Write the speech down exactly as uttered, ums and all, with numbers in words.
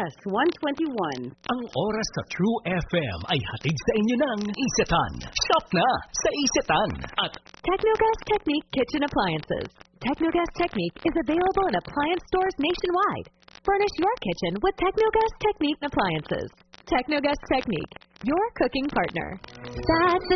S one twenty-one. Ang oras sa True F M ay hatid sa inyo ng Isetan. Shop na sa Isetan. At Technogas Technique Kitchen Appliances. Technogas Technique is available in appliance stores nationwide. Furnish your kitchen with Technogas Technique appliances. Technogas Technique, your cooking partner. That's